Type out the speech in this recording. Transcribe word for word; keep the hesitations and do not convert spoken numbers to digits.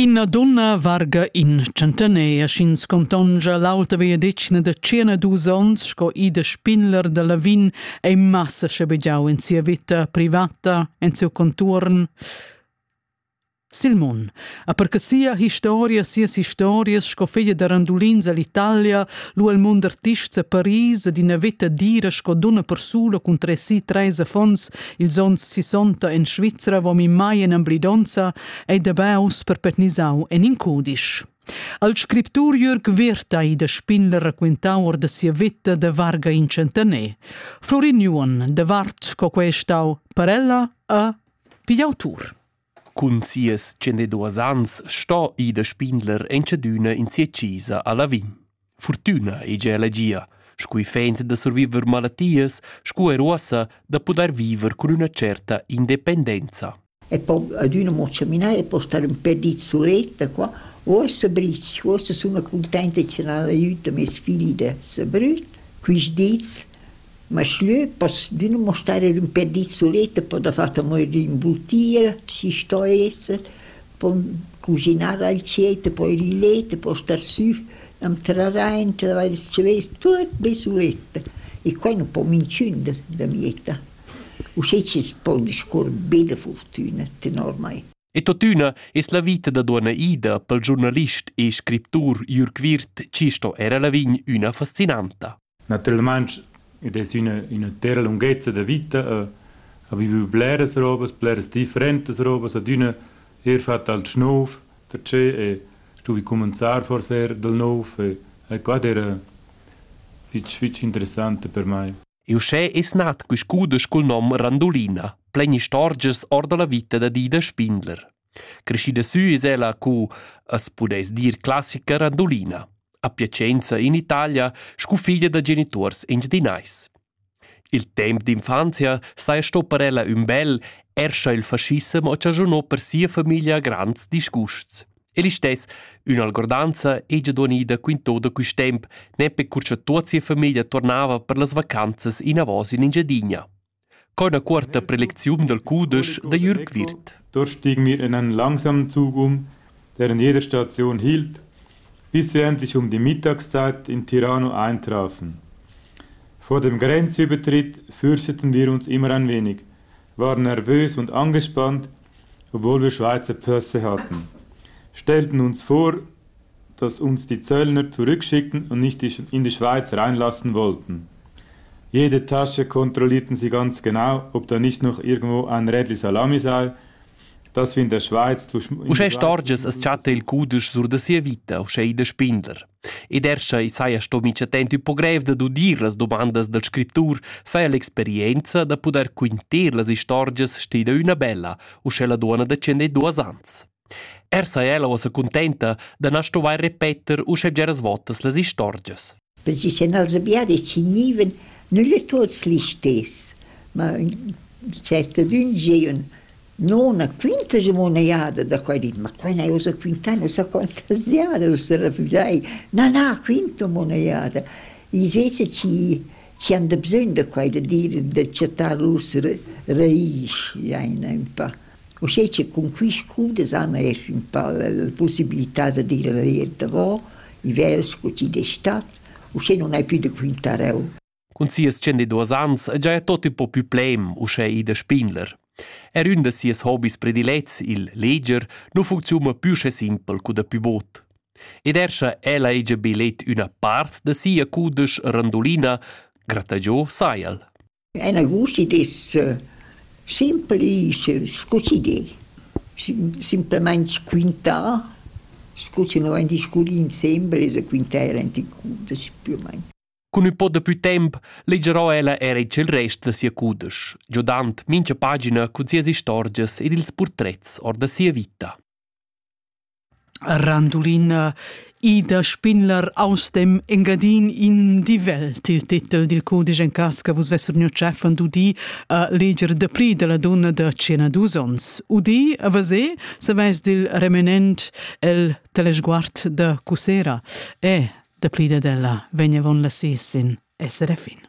Ina donna varga in Centanea schins contongia l'auta via decina de cena dus ons sco ida Spindler de la Vin e massa schabegiau in sia vita privata, in seu contorn. Silmon, a perché sia historia, sia storias sco figlia de randulins all'Italia, lu al mond artists a Paris, di una vita dira sco d'una persula con tre si tres fons, ils ons sessanta in Svizzera, vo mi mai in amblidonza, e de baus perpetnisau en in codisch. Al scriptur Jürg Wirth ai de Spindler racquentaur de sia vita de varga in Centanè. Florin Juan, de vart sco questau parella a pigliautur. Cun sias centeduas ans sto Ida Spindler encedüna in sia cisa alla Vin. Fortuna e geologia, scui fent da surviver malattias, scui rossa da poter viver con una certa indipendenza. E poi ad una mocciaminare e poi stare un perdito soletta qua, o se bric, o se sono contenta che non aiuta i miei figli da se brut, qui diz, ma schlö, pos d'una mo stare un perdito soletta, poi da fatta morire in bottiglia, si sto a essere, poi cucinare al ciete, poi rilete, poi star su, am terrain, travare le cevese, tutto ben soletta. E qua non può minciunda da mieta. Usce ci può discorre bene fortuna, tenormai. E totuna es la vita da donna Ida pel giornalist e scriptur Jürg Wirth cisto era la Vin una fascinanta. Naturalmente, ed è una, una terra lunghezza da vita, uh, a vive bleres robes, bleres differentes robes, ad una er fatta al schnof, der c'è, e stuvi cominciar forse del nov, e, e qua era fitch, fitch interessante per me. E usce es nat quis cudes col nom Randolina, pleni storges or de la vita da Ida Spindler. Crescida su es ella cu, as pudes dir classica Randolina. A Piacenza, in Italia, scu figlia da genitors engiadinais. Il temp d'infanzia sai sto per ella un bel, erscha il fascismo o ciagiunò per sia famiglia grands disgusts. E li stess, un'algordanza e giadonida quinto da quist temp, neppe curcia tua sia famiglia tornava per las vacanzas in avos in Engiadina. Con una corta prelezione del Kudisch da Jürg Wirth. Dort stiegen wir in einen langsamen Zug um, der in jeder Station hielt, bis wir endlich um die Mittagszeit in Tirano eintrafen. Vor dem Grenzübertritt fürchteten wir uns immer ein wenig, waren nervös und angespannt, obwohl wir Schweizer Pässe hatten. Stellten uns vor, dass uns die Zöllner zurückschicken und nicht in die Schweiz reinlassen wollten. Jede Tasche kontrollierten sie ganz genau, ob da nicht noch irgendwo ein Rädli Salami sei, dass wir in der Schweiz zu schmuggeln. Usce storges as chatta il Kudisch sur da sia vita, usce Ida Spindler. Ed erscha i saia sto mici attent upogrev da udir las domandas del scriptur, saia l'experienza da poder quinter las istorges stida una bella, usce la donna da cende duas ans. Ersa ella osa contenta da nasto vai repeter usce geras votas las istorges. Perché se non sappiate ci niven, non le tots li stes, ma certo d'un giorno non a quinta moneiada da qua dit, ma qua ne usa quinta, non sa quanta siada, lo sarà dai, no, no, quinta moneiada. I svezi ci, ci hanno bisogno da qua, da dire, da cercare l'us raiz, un po'. O se c'è con qui scude, hanno un po' la possibilità di dire la verità, i vers che ci destat, o se non hai più di quinta reu. Con sias centeduas ans, già è tutto un po' più plem, usce Ida Spindler. Er un de sias hobbies predilets, il leger, non funziona più che simpel cu da più vot. Ed erscha ella ege bilet una part de sia Kudisch Randolina, grattagiò saial. È una gusti des uh, semplice, scocide, semplicemente quinta, scocino in disculin sempre, se quinta era in Kudisch più o meno. Con un po' de più temp, leggerò ella era il rest de sia Kudisch, giodant mincha pagina con sias istorges ed ils portrets or da sia vita. Randolina Ida Spindler aus dem Engadin in die Welt, il titel del Kudisch en casca vos vesser nio cefan d'udi a leger de pli de la donna de cena d'usons. Udi a vase se ves del remenent el telesguard de Cusera e de plida della vegna von la sis in S R F.